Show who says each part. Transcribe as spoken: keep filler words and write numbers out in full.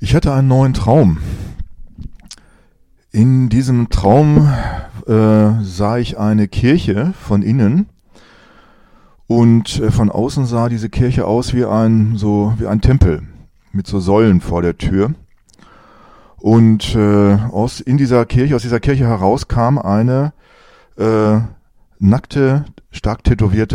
Speaker 1: Ich hatte einen neuen Traum. In diesem Traum äh, sah ich eine Kirche von innen und äh, von außen sah diese Kirche aus wie ein so wie ein Tempel mit so Säulen vor der Tür. Und äh, aus in dieser Kirche, aus dieser Kirche heraus kam eine äh, nackte, stark tätowierte